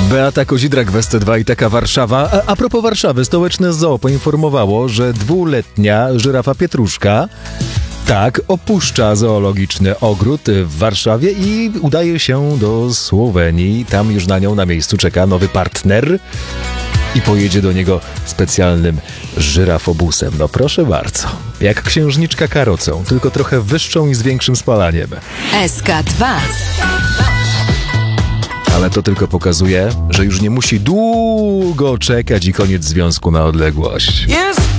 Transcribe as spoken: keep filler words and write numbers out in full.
Beata Kozidrak w S T dwa i taka Warszawa. A, a propos Warszawy, stołeczne zoo poinformowało, że dwuletnia żyrafa Pietruszka tak opuszcza zoologiczny ogród w Warszawie i udaje się do Słowenii. Tam już na nią na miejscu czeka nowy partner i pojedzie do niego specjalnym żyrafobusem. No proszę bardzo, jak księżniczka karocą, tylko trochę wyższą i z większym spalaniem. S K dwa. Ale to tylko pokazuje, że już nie musi długo czekać i koniec związku na odległość. Jest